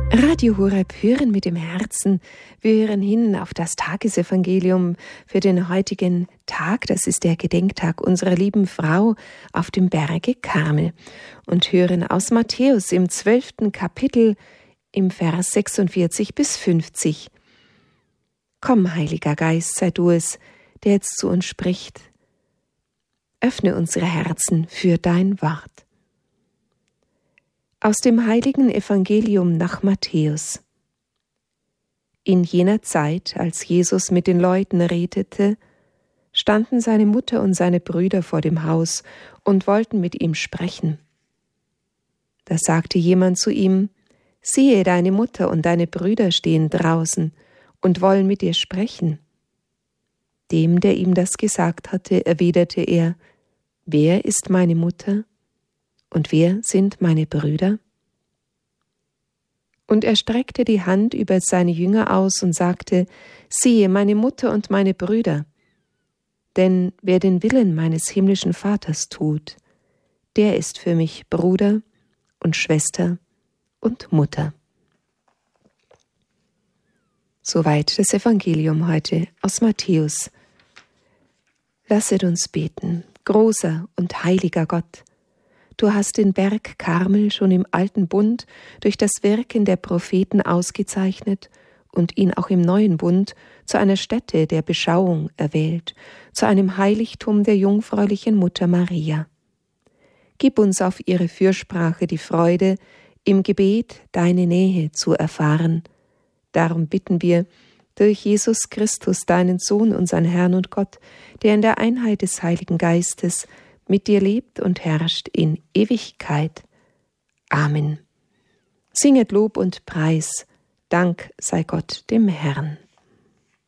Radio Horeb, hören mit dem Herzen. Wir hören hin auf das Tagesevangelium für den heutigen Tag. Das ist der Gedenktag unserer lieben Frau auf dem Berge Karmel. Und hören aus Matthäus im 12. Kapitel im Vers 46 bis 50. Komm, Heiliger Geist, sei du es, der jetzt zu uns spricht. Öffne unsere Herzen für dein Wort. Aus dem heiligen Evangelium nach Matthäus. In jener Zeit, als Jesus mit den Leuten redete, standen seine Mutter und seine Brüder vor dem Haus und wollten mit ihm sprechen. Da sagte jemand zu ihm: Siehe, deine Mutter und deine Brüder stehen draußen und wollen mit dir sprechen. Dem, der ihm das gesagt hatte, erwiderte er: Wer ist meine Mutter? Und wer sind meine Brüder? Und er streckte die Hand über seine Jünger aus und sagte: Siehe, meine Mutter und meine Brüder. Denn wer den Willen meines himmlischen Vaters tut, der ist für mich Bruder und Schwester und Mutter. Soweit das Evangelium heute aus Matthäus. Lasset uns beten. Großer und heiliger Gott, du hast den Berg Karmel schon im Alten Bund durch das Wirken der Propheten ausgezeichnet und ihn auch im Neuen Bund zu einer Stätte der Beschauung erwählt, zu einem Heiligtum der jungfräulichen Mutter Maria. Gib uns auf ihre Fürsprache die Freude, im Gebet deine Nähe zu erfahren. Darum bitten wir, durch Jesus Christus, deinen Sohn, unseren Herrn und Gott, der in der Einheit des Heiligen Geistes mit dir lebt und herrscht in Ewigkeit. Amen. Singet Lob und Preis, Dank sei Gott dem Herrn.